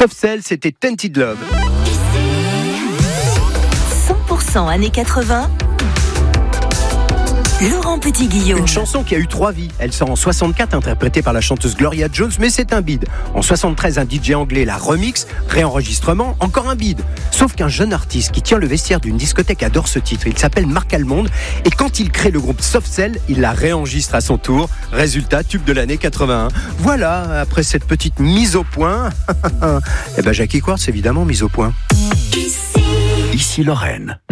Soft Cell, c'était Tainted Love. 100% années 80. Laurent Petit-Guillaume. Une chanson qui a eu 3 vies. Elle sort en 64, interprétée par la chanteuse Gloria Jones, mais c'est un bide. En 73, un DJ anglais la remix, réenregistrement, encore un bide. Sauf qu'un jeune artiste qui tient le vestiaire d'une discothèque adore ce titre. Il s'appelle Marc Almond, et quand il crée le groupe Soft Cell, il la réenregistre à son tour. Résultat, tube de l'année 81. Voilà, après cette petite mise au point, Jackie Quartz, évidemment, mise au point. Ici Lorraine.